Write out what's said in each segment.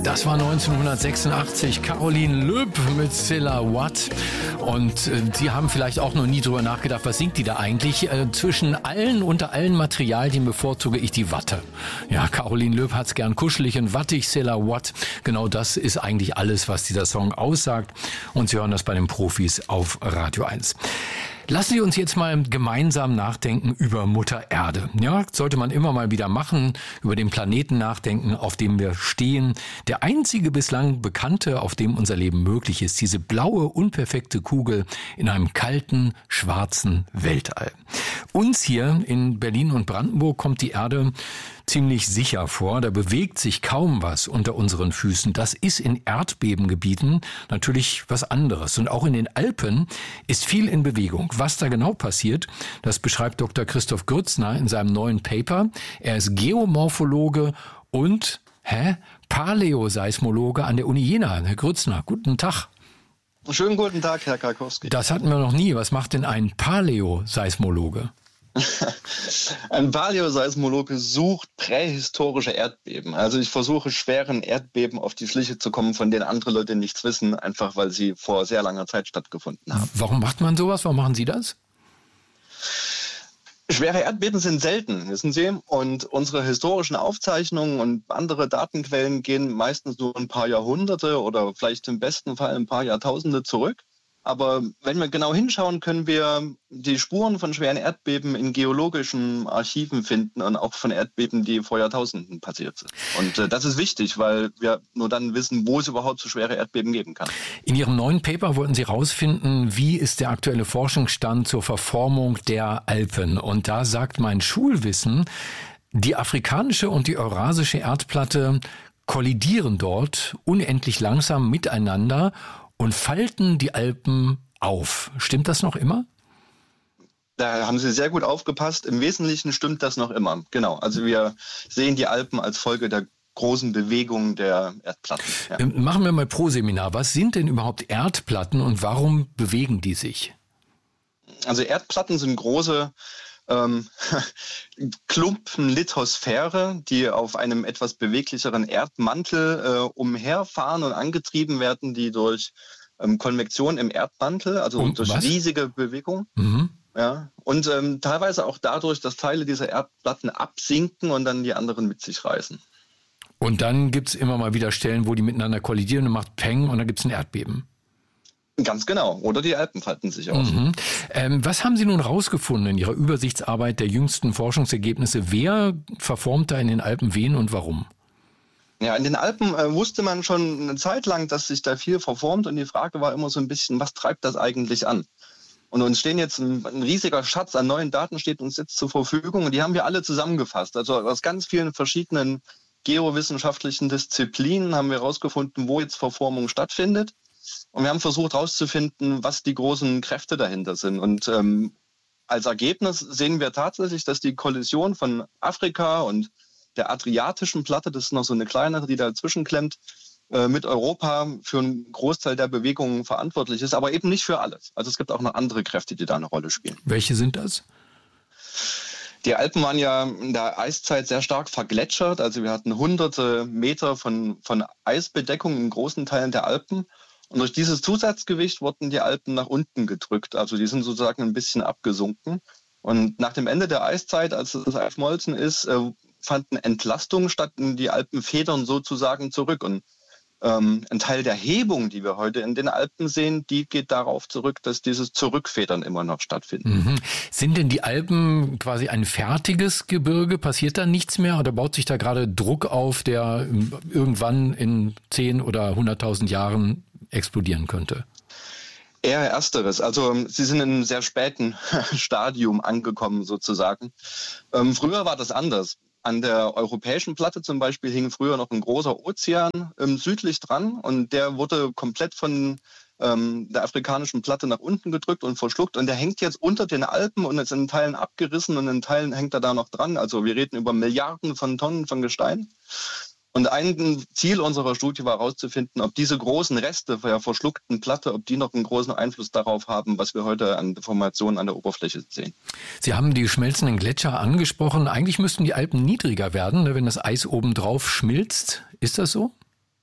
Das war 1986, Caroline Loeb mit Silhouette. Und Sie haben vielleicht auch noch nie drüber nachgedacht, was singt die da eigentlich? Unter allen Materialien bevorzuge ich die Watte. Ja, Caroline Loeb hat's gern kuschelig und wattig, Silhouette. Genau das ist eigentlich alles, was dieser Song aussagt. Und Sie hören das bei den Profis auf Radio 1. Lassen Sie uns jetzt mal gemeinsam nachdenken über Mutter Erde. Ja, sollte man immer mal wieder machen, über den Planeten nachdenken, auf dem wir stehen. Der einzige bislang bekannte, auf dem unser Leben möglich ist. Diese blaue, unperfekte Kugel in einem kalten, schwarzen Weltall. Uns hier in Berlin und Brandenburg kommt die Erde ziemlich sicher vor. Da bewegt sich kaum was unter unseren Füßen. Das ist in Erdbebengebieten natürlich was anderes. Und auch in den Alpen ist viel in Bewegung. Was da genau passiert, das beschreibt Dr. Christoph Grützner in seinem neuen Paper. Er ist Geomorphologe und Paläoseismologe an der Uni Jena. Herr Grützner, guten Tag. Schönen guten Tag, Herr Karkowski. Das hatten wir noch nie. Was macht denn ein Paläoseismologe? Ein Paläoseismologe sucht prähistorische Erdbeben. Also ich versuche, schweren Erdbeben auf die Schliche zu kommen, von denen andere Leute nichts wissen, einfach weil sie vor sehr langer Zeit stattgefunden haben. Warum macht man sowas? Warum machen Sie das? Schwere Erdbeben sind selten, wissen Sie. Und unsere historischen Aufzeichnungen und andere Datenquellen gehen meistens nur ein paar Jahrhunderte oder vielleicht im besten Fall ein paar Jahrtausende zurück. Aber wenn wir genau hinschauen, können wir die Spuren von schweren Erdbeben in geologischen Archiven finden und auch von Erdbeben, die vor Jahrtausenden passiert sind. Und das ist wichtig, weil wir nur dann wissen, wo es überhaupt so schwere Erdbeben geben kann. In Ihrem neuen Paper wollten Sie herausfinden, wie ist der aktuelle Forschungsstand zur Verformung der Alpen. Und da sagt mein Schulwissen, die afrikanische und die eurasische Erdplatte kollidieren dort unendlich langsam miteinander und falten die Alpen auf. Stimmt das noch immer? Da haben Sie sehr gut aufgepasst. Im Wesentlichen stimmt das noch immer. Genau. Also wir sehen die Alpen als Folge der großen Bewegung der Erdplatten. Ja. Machen wir mal pro Seminar. Was sind denn überhaupt Erdplatten und warum bewegen die sich? Also Erdplatten sind große Klumpen Lithosphäre, die auf einem etwas beweglicheren Erdmantel umherfahren und angetrieben werden, die durch Konvektion im Erdmantel, also durch riesige Bewegung. Mhm. Ja, und teilweise auch dadurch, dass Teile dieser Erdplatten absinken und dann die anderen mit sich reißen. Und dann gibt es immer mal wieder Stellen, wo die miteinander kollidieren und macht Peng und dann gibt es ein Erdbeben. Ganz genau. Oder die Alpen falten sich aus. Mhm. Was haben Sie nun rausgefunden in Ihrer Übersichtsarbeit der jüngsten Forschungsergebnisse? Wer verformt da in den Alpen wen und warum? Ja, in den Alpen wusste man schon eine Zeit lang, dass sich da viel verformt. Und die Frage war immer so ein bisschen, was treibt das eigentlich an? Und uns stehen jetzt ein riesiger Schatz an neuen Daten steht uns jetzt zur Verfügung. Und die haben wir alle zusammengefasst. Also aus ganz vielen verschiedenen geowissenschaftlichen Disziplinen haben wir herausgefunden, wo jetzt Verformung stattfindet. Und wir haben versucht herauszufinden, was die großen Kräfte dahinter sind. Und als Ergebnis sehen wir tatsächlich, dass die Kollision von Afrika und der adriatischen Platte, das ist noch so eine kleinere, die dazwischen klemmt, mit Europa für einen Großteil der Bewegungen verantwortlich ist, aber eben nicht für alles. Also es gibt auch noch andere Kräfte, die da eine Rolle spielen. Welche sind das? Die Alpen waren ja in der Eiszeit sehr stark vergletschert. Also wir hatten hunderte Meter von Eisbedeckung in großen Teilen der Alpen. Und durch dieses Zusatzgewicht wurden die Alpen nach unten gedrückt. Also die sind sozusagen ein bisschen abgesunken. Und nach dem Ende der Eiszeit, als das Eis geschmolzen ist, fanden Entlastungen statt und die Alpen federn sozusagen zurück. Und ein Teil der Hebung, die wir heute in den Alpen sehen, die geht darauf zurück, dass dieses Zurückfedern immer noch stattfindet. Mhm. Sind denn die Alpen quasi ein fertiges Gebirge? Passiert da nichts mehr oder baut sich da gerade Druck auf, der irgendwann in 10 oder 100.000 Jahren explodieren könnte? Eher ersteres. Also sie sind in einem sehr späten Stadium angekommen sozusagen. Früher war das anders. An der europäischen Platte zum Beispiel hing früher noch ein großer Ozean südlich dran und der wurde komplett von der afrikanischen Platte nach unten gedrückt und verschluckt und der hängt jetzt unter den Alpen und ist in Teilen abgerissen und in Teilen hängt er da noch dran. Also wir reden über Milliarden von Tonnen von Gestein. Und ein Ziel unserer Studie war herauszufinden, ob diese großen Reste der verschluckten Platte, ob die noch einen großen Einfluss darauf haben, was wir heute an Deformationen an der Oberfläche sehen. Sie haben die schmelzenden Gletscher angesprochen. Eigentlich müssten die Alpen niedriger werden, wenn das Eis obendrauf schmilzt. Ist das so?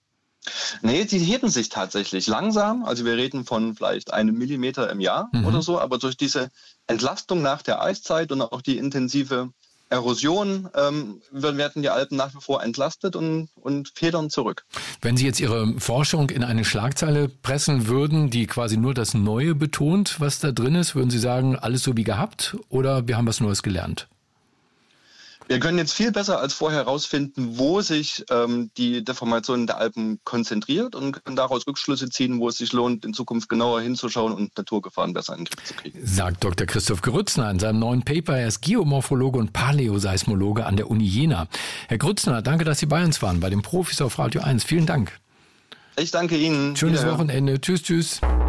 Nee, die heben sich tatsächlich langsam. Also wir reden von vielleicht 1 Millimeter im Jahr oder so. Aber durch diese Entlastung nach der Eiszeit und auch die intensive Erosion werden die Alpen nach wie vor entlastet und federn zurück. Wenn Sie jetzt Ihre Forschung in eine Schlagzeile pressen würden, die quasi nur das Neue betont, was da drin ist, würden Sie sagen, alles so wie gehabt oder wir haben was Neues gelernt? Wir können jetzt viel besser als vorher herausfinden, wo sich die Deformation der Alpen konzentriert und können daraus Rückschlüsse ziehen, wo es sich lohnt, in Zukunft genauer hinzuschauen und Naturgefahren besser in den Griff zu kriegen. Sagt Dr. Christoph Grützner in seinem neuen Paper. Er ist Geomorphologe und Paläoseismologe an der Uni Jena. Herr Grützner, danke, dass Sie bei uns waren, bei den Profis auf Radio 1. Vielen Dank. Ich danke Ihnen. Schönes Wochenende. Tschüss, tschüss.